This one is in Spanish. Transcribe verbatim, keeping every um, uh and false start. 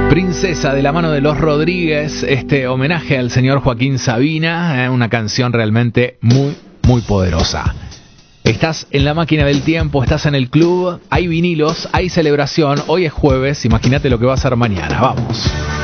Princesa, de la mano de Los Rodríguez, este homenaje al señor Joaquín Sabina, eh, una canción realmente muy, muy poderosa. Estás en la máquina del tiempo, estás en el club, hay vinilos, hay celebración, hoy es jueves, imagínate lo que va a ser mañana, vamos.